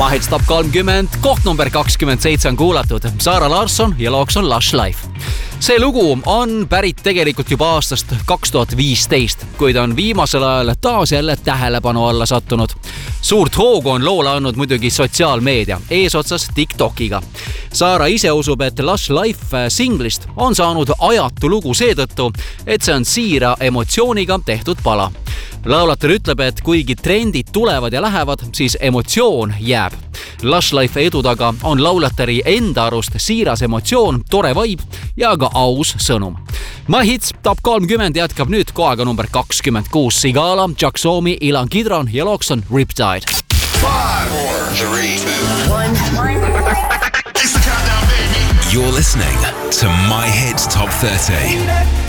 My Hits Top 30, koht number 27 on kuulatud. Zara Larsson ja looks on Lush Life. See lugu on pärit tegelikult juba aastast 2015, kuid on viimasel ajal taas jälle tähelepanu alla sattunud. Suurt hoogu on loole andnud muidugi sotsiaalmeedia, eesotsas TikTokiga. Zara ise usub, et Lush Life singlist on saanud ajatu lugu seetõttu, et see on siira emotsiooniga tehtud pala. Laulatar ütleb, et kuigi trendid tulevad ja lähevad, siis emotsioon jääb. Lush Life edu taga on laulatari enda arust siiras emotsioon, tore vibe ja ka aus sõnum. My Hits Top 30 jätkab nüüd kohaga number 26. Sigala, Jack Soomi, Ilan Kidron ja looks on Riptide. 5, 4, 3, 2, 1. You're listening to My Hits Top 30.